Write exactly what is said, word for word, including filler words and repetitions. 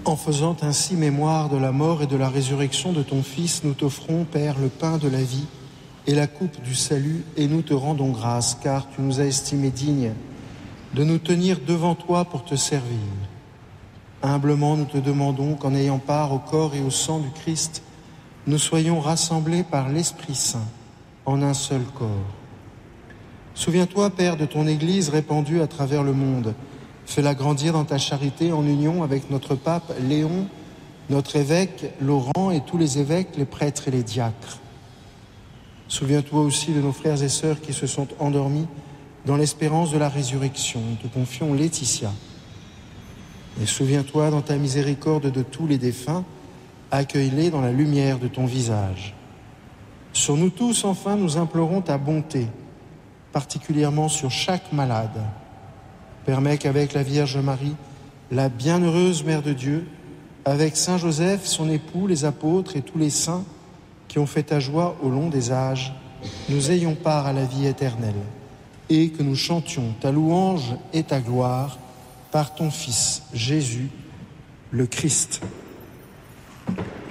En faisant ainsi mémoire de la mort et de la résurrection de ton Fils, nous t'offrons, Père, le pain de la vie et la coupe du salut, et nous te rendons grâce, car tu nous as estimés dignes de nous tenir devant toi pour te servir. Humblement, nous te demandons qu'en ayant part au corps et au sang du Christ, nous soyons rassemblés par l'Esprit Saint en un seul corps. Souviens-toi, Père, de ton Église répandue à travers le monde. Fais-la grandir dans ta charité en union avec notre pape Léon, notre évêque Laurent et tous les évêques, les prêtres et les diacres. Souviens-toi aussi de nos frères et sœurs qui se sont endormis dans l'espérance de la résurrection. Nous te confions Laetitia. Et souviens-toi dans ta miséricorde de tous les défunts, accueille-les dans la lumière de ton visage. Sur nous tous, enfin, nous implorons ta bonté, particulièrement sur chaque malade. Permets qu'avec la Vierge Marie, la bienheureuse Mère de Dieu, avec Saint Joseph, son époux, les apôtres et tous les saints qui ont fait ta joie au long des âges, nous ayons part à la vie éternelle et que nous chantions ta louange et ta gloire par ton Fils Jésus, le Christ.